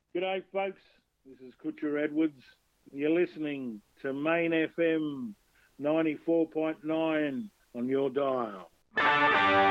G'day, folks. This is Kutcher Edwards. You're listening to Main FM 94.9 on your dial.